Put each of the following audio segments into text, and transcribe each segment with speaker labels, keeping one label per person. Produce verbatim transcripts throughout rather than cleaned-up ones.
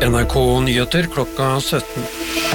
Speaker 1: N R K Nyheter klokka sytten.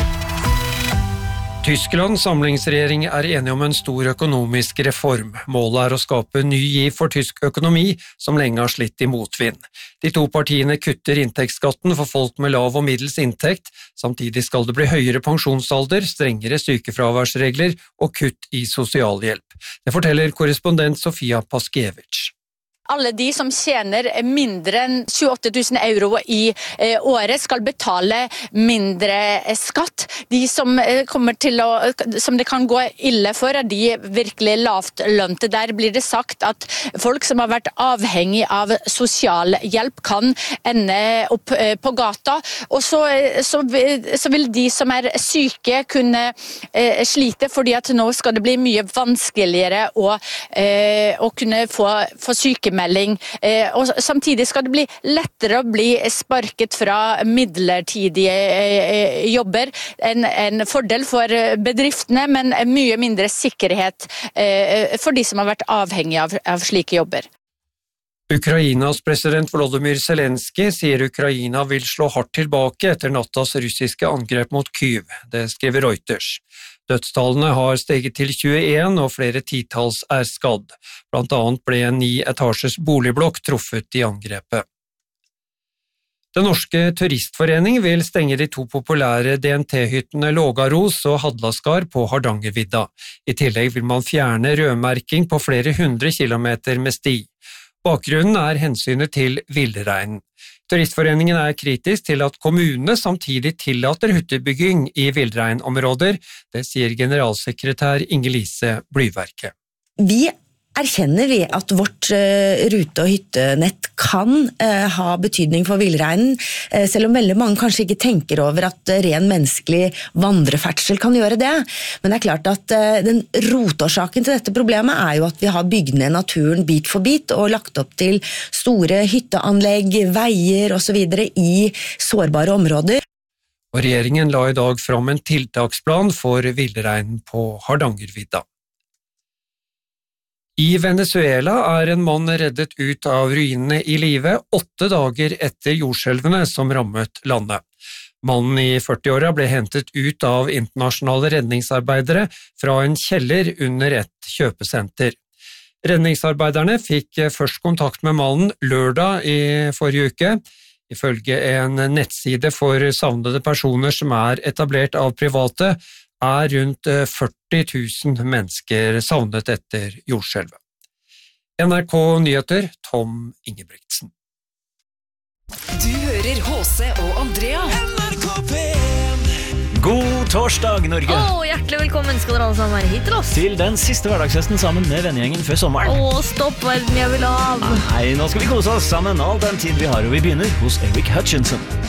Speaker 1: Tysklands samlingsregjering er enige om en stor økonomisk reform. Målet er å skape ny giv for tysk økonomi, som lenge har slitt i motvind. De to partiene kutter inntektsskatten for folk med lav og middels inntekt, samtidig skal det bli høyere pensjonsalder, strengere sykefraværsregler og kutt i sosialhjelp. Det forteller korrespondent Sofia Paskiewicz.
Speaker 2: Alle de som tjener mindre enn tjueåtte tusen euro i eh, året skal betale mindre skatt. De som eh, kommer til å, som det kan gå ille for, er de virkelig lavt lønte. Der blir det sagt at folk som har vært avhengig av sosialhjelp kan ende opp eh, på gata. Og så, så, så vil de som er syke kunne eh, slite, fordi at nå skal det bli mye vanskeligere å, eh, å kunne få, få sykemelding. Eh, og samtidig skal det bli lettere å bli sparket fra midlertidige eh, jobber. En, en fordel for bedriftene, men mye mindre sikkerhet eh, for de som har vært avhengig av, av slike jobber.
Speaker 1: Ukrainas president Volodymyr Zelensky sier Ukraina vil slå hardt tilbake etter nattas russiske angrep mot Kyiv. Det skriver Reuters. Dødstallene har steget til tjueen, og flere titalls er skadd. Blant annet ble en ni etasjes boligblokk truffet i angrepet. Den norske turistforening vil stenge de to populære D N T-hyttene Lågaros og Hadlaskar på Hardangervidda. I tillegg vil man fjerne rødmerking på flere hundre kilometer med sti. Bakgrunnen er hensynet til villreinen. Turistforeningen er kritisk til at kommunene samtidig tillater hyttebygging i villreinområder, det sier generalsekretær Inge-Lise Blyverke.
Speaker 3: Vi erkjenner vi at vårt uh, rute- og hyttenett kan uh, ha betydning for villreinen, uh, selv om veldig mange kanskje ikke tenker over at uh, ren menneskelig vandreferdsel kan gjøre det. Men det er klart at uh, den rotårsaken til dette problemet er jo at vi har bygd ned naturen bit for bit og lagt opp til store hytteanlegg, veier og så videre i sårbare områder.
Speaker 1: Og regjeringen la i dag fram en tiltaksplan for villreinen på Hardangervidda. I Venezuela er en mann reddet ut av ruinene i live åtte dager etter jordskjelvene som rammet landet. Mannen i førtiåra ble hentet ut av internasjonale redningsarbeidere fra en kjeller under et kjøpesenter. Redningsarbeiderne fikk først kontakt med mannen lørdag i forrige uke. Ifølge en nettside for savnede personer som er etablert av private, er rundt førti tusen mennesker savnet etter jordskjelvet. N R K Nyheter, Tom Ingebrigtsen.
Speaker 4: Du hører H C og Andrea.
Speaker 5: N R K P en.
Speaker 6: God torsdag, Norge!
Speaker 7: Åh, hjertelig velkommen skal dere alle sammen være hit til oss.
Speaker 6: Til den siste hverdagsfesten sammen med vennegjengen før sommeren.
Speaker 7: Åh, stopp verden, jeg vil av.
Speaker 6: Nei, nå skal vi kose oss sammen all den tid vi har, og vi begynner hos Eric Hutchinson.